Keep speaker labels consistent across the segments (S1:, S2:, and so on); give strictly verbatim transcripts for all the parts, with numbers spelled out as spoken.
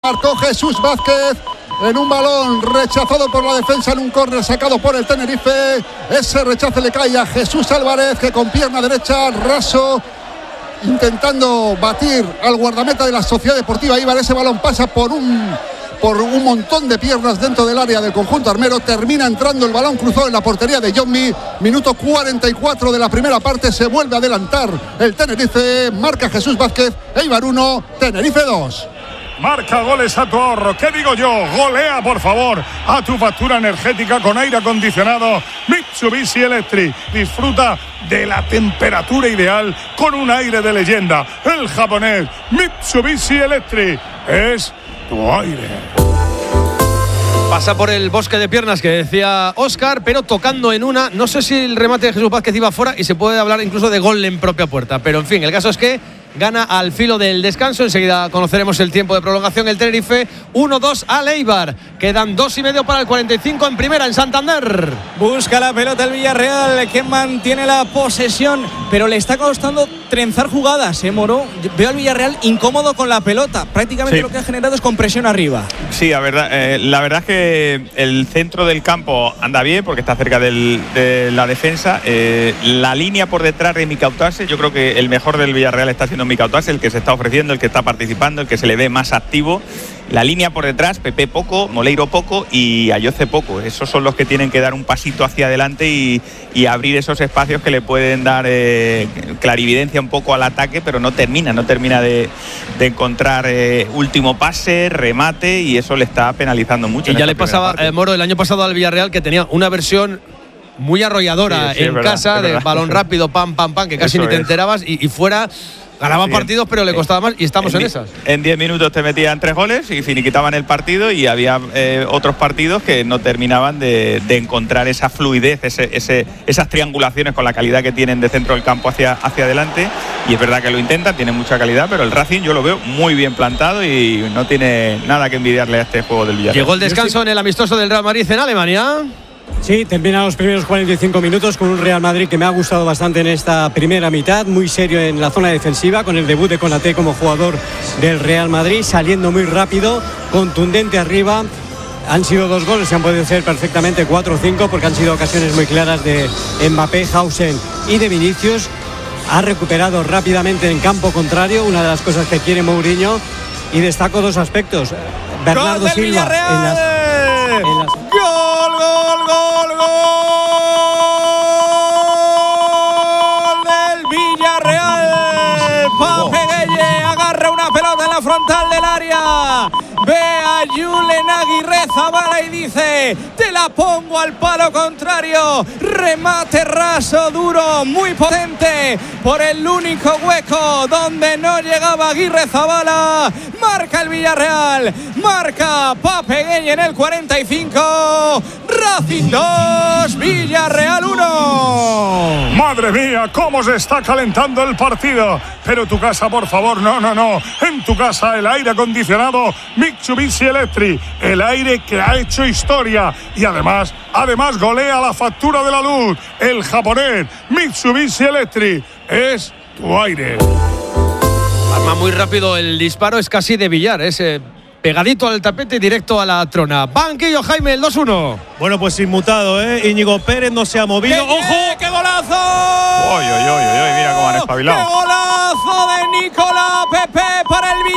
S1: marcó Jesús Vázquez en un balón rechazado por la defensa en un córner sacado por el Tenerife. Ese rechace le cae a Jesús Álvarez, que con pierna derecha, raso, intentando batir al guardameta de la Sociedad Deportiva Eibar. Ese balón pasa por un por un montón de piernas dentro del área del conjunto armero. Termina entrando el balón cruzado en la portería de Jonmi. Minuto cuarenta y cuatro de la primera parte. Se vuelve a adelantar el Tenerife. Marca Jesús Vázquez. Eibar uno, Tenerife dos.
S2: Marca goles a tu ahorro. ¿Qué digo yo? Golea, por favor, a tu factura energética con aire acondicionado Mitsubishi Electric. Disfruta de la temperatura ideal con un aire de leyenda. El japonés Mitsubishi Electric es tu aire.
S3: Pasa por el bosque de piernas que decía Óscar, pero tocando en una. No sé si el remate de Jesús Vázquez iba fuera y se puede hablar incluso de gol en propia puerta. Pero en fin, el caso es que gana al filo del descanso. Enseguida conoceremos el tiempo de prolongación. El Tenerife uno dos al Eibar. Quedan dos y medio para el cuarenta y cinco en primera en Santander.
S4: Busca la pelota el Villarreal, que mantiene la posesión, pero le está costando trenzar jugadas, ¿eh, Moro? Veo al Villarreal incómodo con la pelota. Prácticamente sí. Lo que ha generado es compresión arriba.
S5: Sí, la verdad, eh, la verdad es que el centro del campo anda bien porque está cerca del, de la defensa. Eh, la línea por detrás de Mika Outase, yo creo que el mejor del Villarreal está siendo Mika Outase, el que se está ofreciendo, el que está participando, el que se le ve más activo. La línea por detrás, Pepe poco, Moleiro poco y Ayoce poco. Esos son los que tienen que dar un pasito hacia adelante y, y abrir esos espacios que le pueden dar eh, clarividencia un poco al ataque, pero no termina, no termina de, de encontrar eh, último pase, remate, y eso le está penalizando mucho.
S3: Y ya le pasaba, eh, Moro, el año pasado al Villarreal, que tenía una versión muy arrolladora, sí, sí, en verdad, casa, de balón rápido, pam, pam, pam, que casi eso ni te es. enterabas, y, y fuera... Ganaba sí, partidos, pero le costaba más, y estamos en, en esas.
S5: En diez minutos te metían tres goles y finiquitaban el partido, y había eh, otros partidos que no terminaban de, de encontrar esa fluidez, ese, ese, esas triangulaciones con la calidad que tienen de centro del campo hacia, hacia adelante. Y es verdad que lo intentan, tienen mucha calidad, pero el Racing yo lo veo muy bien plantado y no tiene nada que envidiarle a este juego del Villarreal.
S3: Llegó el descanso en el amistoso del Real Madrid en Alemania.
S6: Sí, terminan los primeros cuarenta y cinco minutos con un Real Madrid que me ha gustado bastante en esta primera mitad, muy serio en la zona defensiva, con el debut de Konaté como jugador del Real Madrid, saliendo muy rápido, contundente arriba. Han sido dos goles, se han podido hacer perfectamente cuatro o cinco, porque han sido ocasiones muy claras de Mbappé, Hausen y de Vinicius. Ha recuperado rápidamente en campo contrario, una de las cosas que quiere Mourinho, y destaco dos aspectos. Bernardo Silva en las, en las...
S4: ¡Gol, gol, gol, gol del Villarreal! Pape Gueye agarra una pelota en la frontal del área. Ve a Julen Aguirrezabala y dice: te la pongo al palo contrario. Remate raso, duro, muy potente, por el único hueco donde no llegaba Aguirrezabala. Marca el Villarreal, marca Pape Gueye en el cuarenta y cinco. Racing dos, Villarreal uno.
S2: Madre mía, cómo se está calentando el partido. Pero tu casa, por favor, no, no, no. En tu casa el aire acondicionado Mitsubishi Electric, el aire que ha hecho historia y además, además golea la factura de la luz. El japonés Mitsubishi Electric es tu aire.
S3: Arma muy rápido el disparo, es casi de billar, es eh, pegadito al tapete y directo a la trona. Banquillo, Jaime, el dos uno.
S7: Bueno, pues inmutado, ¿eh? Íñigo Pérez no se ha movido.
S4: ¡Qué,
S7: ¡Ojo!
S4: ¡Qué golazo!
S5: ¡Oy, oy, oy, oy! Mira cómo han espabilado.
S4: ¡Qué golazo de Nicolás Pepe para el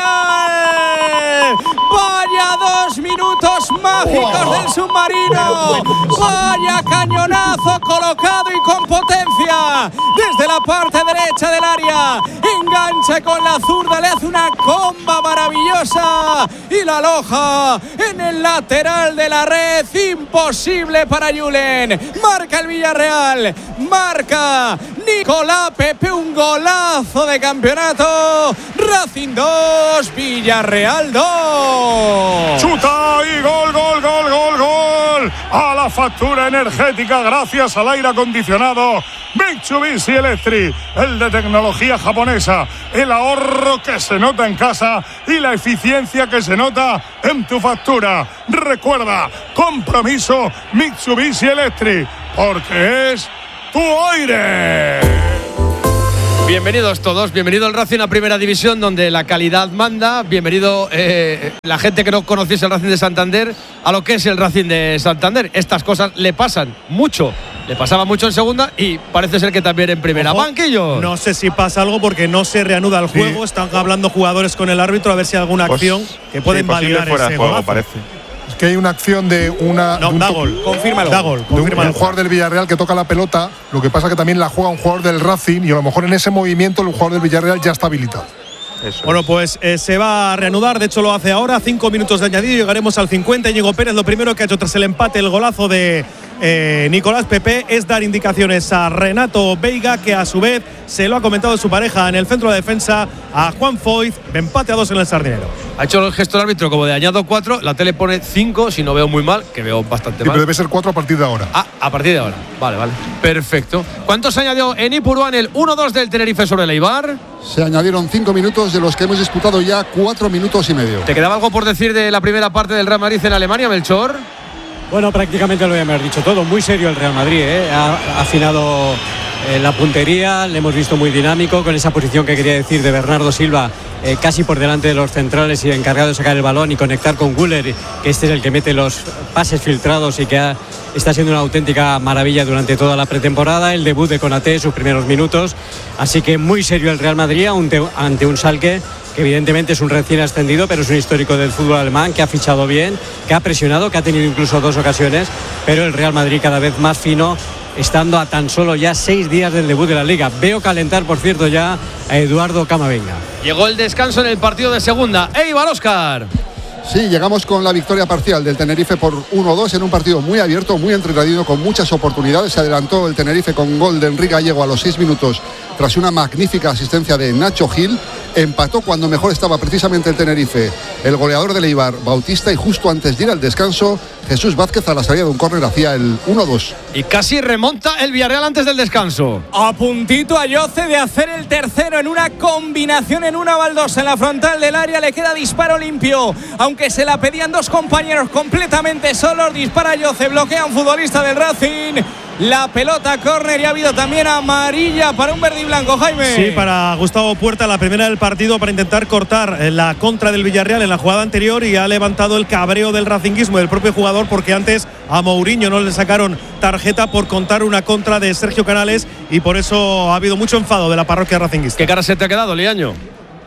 S4: Villarreal! ¡Vaya dos minutos mágicos del submarino! ¡Vaya cañonazo colocado y con potencia! Desde la parte derecha del área, engancha con la zurda, le hace una comba maravillosa y la aloja en el lateral de la red. Imposible para Julen. Marca el Villarreal, marca Nicolás Pepe, un golazo de campeonato. Racing dos, Villarreal dos.
S2: Chuta y gol, gol, gol, gol, gol. A la factura energética gracias al aire acondicionado Mitsubishi Electric, el de tecnología japonesa, el ahorro que se nota en casa y la eficiencia que se nota en tu factura. Recuerda, compromiso Mitsubishi Electric, porque es tu aire.
S3: Bienvenidos todos, bienvenido el Racing a Primera División, donde la calidad manda. Bienvenido eh, la gente que no conociese el Racing de Santander a lo que es el Racing de Santander. Estas cosas le pasan mucho, le pasaba mucho en segunda y parece ser que también en primera.
S7: Ojo,
S3: Banquillo.
S7: No sé si pasa algo porque no se reanuda el juego. Sí. Están hablando jugadores con el árbitro a ver si hay alguna pues, acción que pueden sí, validar
S5: fuera
S7: ese
S5: juego,
S7: golazo.
S5: parece.
S1: Es que hay una acción de una.
S7: No,
S1: de un
S7: da gol.
S4: Confírmalo.
S7: Da gol.
S1: De un, de un jugador del Villarreal que toca la pelota. Lo que pasa que también la juega un jugador del Racing y a lo mejor en ese movimiento el jugador del Villarreal ya está habilitado.
S7: Eso bueno, pues eh, se va a reanudar, de hecho lo hace ahora, cinco minutos de añadido, llegaremos al cincuenta. Íñigo Pérez lo primero que ha hecho tras el empate, el golazo de eh, Nicolás Pepe, es dar indicaciones a Renato Veiga, que a su vez se lo ha comentado su pareja en el centro de defensa, a Juan Foyth, empate a dos en el Sardinero.
S3: Ha hecho el gesto del árbitro como de añado cuatro, la tele pone cinco, si no veo muy mal, que veo bastante
S1: sí,
S3: mal.
S1: Pero debe ser cuatro a partir de ahora.
S3: Ah, a partir de ahora, vale, vale, perfecto. ¿Cuántos añadió en Ipurúa en el uno dos del Tenerife sobre el Eibar?
S1: Se añadieron cinco minutos, de los que hemos disputado ya cuatro minutos y medio.
S3: ¿Te quedaba algo por decir de la primera parte del Real Madrid en Alemania, Melchor?
S6: Bueno, prácticamente lo hemos dicho todo. Muy serio el Real Madrid, ¿eh? Ha afinado eh, la puntería, le hemos visto muy dinámico, con esa posición que quería decir de Bernardo Silva, eh, casi por delante de los centrales y encargado de sacar el balón y conectar con Güler, que este es el que mete los pases filtrados y que ha, está siendo una auténtica maravilla durante toda la pretemporada. El debut de Konaté, sus primeros minutos. Así que muy serio el Real Madrid ante un Schalke que evidentemente es un recién ascendido, pero es un histórico del fútbol alemán, que ha fichado bien, que ha presionado, que ha tenido incluso dos ocasiones, pero el Real Madrid cada vez más fino, estando a tan solo ya seis días del debut de la Liga. Veo calentar, por cierto, ya a Eduardo Camavinga.
S3: Llegó el descanso en el partido de segunda. Eibar, Óscar.
S1: Sí, llegamos con la victoria parcial del Tenerife por uno dos en un partido muy abierto, muy entretenido, con muchas oportunidades. Se adelantó el Tenerife con gol de Enrique Gallego a los seis minutos tras una magnífica asistencia de Nacho Gil. Empató cuando mejor estaba precisamente el Tenerife el goleador del Eibar, Bautista, y justo antes de ir al descanso, Jesús Vázquez a la salida de un córner hacía el uno dos.
S3: Y casi remonta el Villarreal antes del descanso.
S4: A puntito a Yoce de hacer el tercero en una combinación en una baldosa en la frontal del área. Le queda disparo limpio, aunque se la pedían dos compañeros completamente solos. Dispara Yoce, bloquea a un futbolista del Racing. La pelota córner y ha habido también amarilla para un verde y blanco, Jaime.
S7: Sí, para Gustavo Puerta, la primera del partido para intentar cortar la contra del Villarreal en la jugada anterior, y ha levantado el cabreo del racinguismo del propio jugador, porque antes a Mourinho no le sacaron tarjeta por contar una contra de Sergio Canales, y por eso ha habido mucho enfado de la parroquia racinguista.
S3: ¿Qué cara se te ha quedado, Liaño?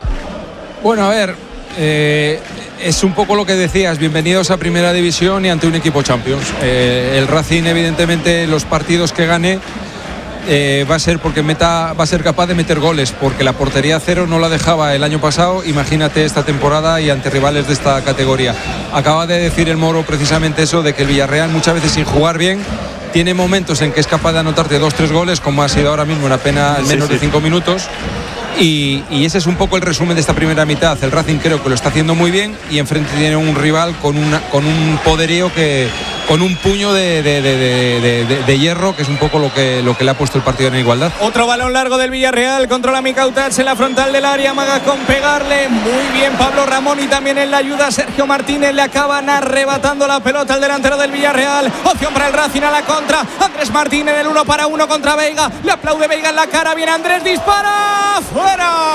S8: Bueno, a ver, eh, es un poco lo que decías, bienvenidos a Primera División y ante un equipo Champions. Eh, el Racing, evidentemente, los partidos que gane eh, va a ser porque meta, va a ser capaz de meter goles, porque la portería cero no la dejaba el año pasado. Imagínate esta temporada y ante rivales de esta categoría. Acaba de decir el Moro precisamente eso, de que el Villarreal muchas veces sin jugar bien tiene momentos en que es capaz de anotarte dos, tres goles, como ha sido ahora mismo en apenas menos sí, sí. de cinco minutos. Y, y ese es un poco el resumen de esta primera mitad. El Racing creo que lo está haciendo muy bien, y enfrente tiene un rival con, una, con un poderío, que con un puño de, de, de, de, de, de hierro, que es un poco lo que, lo que le ha puesto el partido en igualdad.
S4: Otro balón largo del Villarreal, controla Mikautats en la frontal del área, amaga con pegarle, muy bien Pablo Ramón, y también en la ayuda Sergio Martínez. Le acaban arrebatando la pelota al delantero del Villarreal. Opción para el Racing a la contra, Andrés Martínez el uno para uno contra Veiga, le aplaude Veiga en la cara, viene Andrés, dispara, fuera.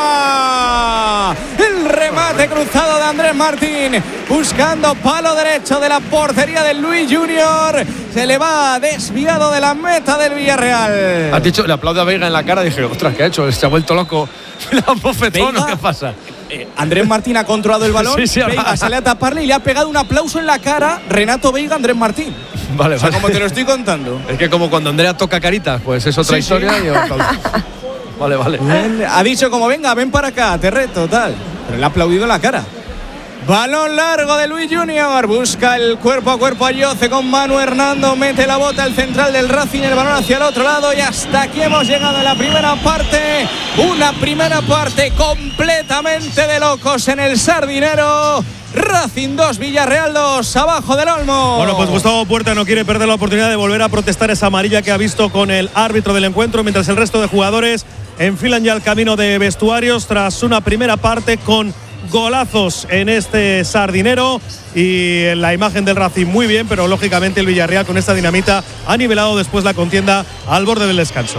S4: El remate cruzado de Andrés Martín, buscando palo derecho de la portería del Luis Junior. Se le va desviado de la meta del Villarreal.
S3: Has dicho, le aplaude a Veiga en la cara. Dije, ostras, ¿qué ha hecho? Se ha vuelto loco. La bofetón, ¿qué pasa?
S4: Eh, Andrés Martín ha controlado el balón. Sí, sí, Veiga ahora sale a taparle y le ha pegado un aplauso en la cara. Renato Veiga, Andrés Martín.
S3: Vale,
S4: o sea,
S3: vale.
S4: como te lo estoy contando.
S3: Es que como cuando Andrea toca caritas, pues es otra sí, historia. Sí. Y Vale, vale.
S4: Él ha dicho como, venga, ven para acá, te reto, tal. Pero le ha aplaudido en la cara. Balón largo de Luis Junior. Busca el cuerpo a cuerpo a Yoce con Manu Hernando. Mete la bota el central del Racing, el balón hacia el otro lado. Y hasta aquí hemos llegado en la primera parte. Una primera parte completamente de locos en el Sardinero. Racing dos, Villarreal dos, abajo del Olmo.
S7: Bueno, pues Gustavo Puerta no quiere perder la oportunidad de volver a protestar esa amarilla que ha visto con el árbitro del encuentro, mientras el resto de jugadores enfilan ya el camino de vestuarios tras una primera parte con golazos en este Sardinero, y en la imagen del Racing muy bien, pero lógicamente el Villarreal con esta dinamita ha nivelado después la contienda al borde del descanso.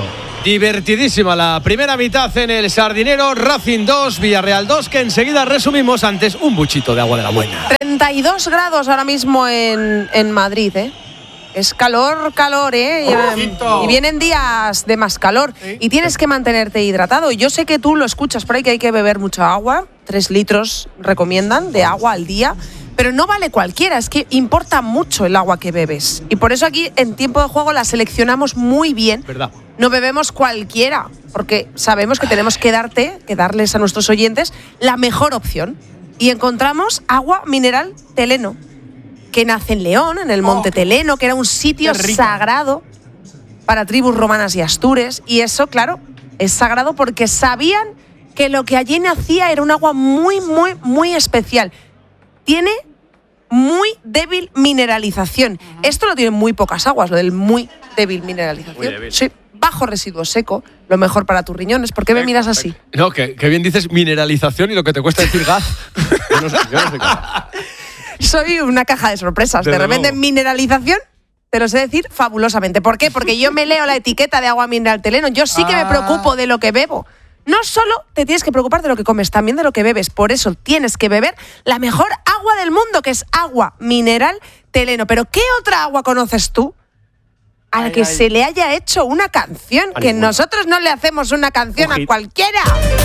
S3: Divertidísima la primera mitad en el Sardinero. Racing dos, Villarreal dos, que enseguida resumimos antes un buchito de agua de la buena.
S9: treinta y dos grados ahora mismo en, en Madrid, ¿eh? Es calor, calor, ¿eh? Y, y vienen días de más calor. ¿Sí? Y tienes que mantenerte hidratado. Yo sé que tú lo escuchas por ahí, que hay que beber mucha agua. Tres litros recomiendan de agua al día. Pero no vale cualquiera, es que importa mucho el agua que bebes. Y por eso aquí, en tiempo de juego, la seleccionamos muy bien.
S3: ¿Verdad?
S9: No bebemos cualquiera, porque sabemos que tenemos que darte, que darles a nuestros oyentes la mejor opción. Y encontramos agua mineral Teleno, que nace en León, en el Monte oh, Teleno, que era un sitio sagrado para tribus romanas y astures. Y eso, claro, es sagrado porque sabían que lo que allí nacía era un agua muy, muy, muy especial. Tiene muy débil mineralización. Uh-huh. Esto lo tienen muy pocas aguas, lo del muy débil mineralización. Muy débil. Sí, bajo residuo seco, lo mejor para tus riñones. ¿Por qué me miras así?
S3: No, que, que bien dices mineralización y lo que te cuesta decir gas. Yo no sé, yo no sé qué.
S9: Soy una caja de sorpresas. De repente, luego. Mineralización, te lo sé decir fabulosamente. ¿Por qué? Porque yo me leo la etiqueta de agua mineral Teleno. Yo sí que ah. me preocupo de lo que bebo. No solo te tienes que preocupar de lo que comes, también de lo que bebes. Por eso tienes que beber la mejor agua del mundo, que es agua mineral Teleno. ¿Pero qué otra agua conoces tú a la ay, que ay. se le haya hecho una canción? Ay, que bueno. nosotros no le hacemos una canción Ojito. a cualquiera.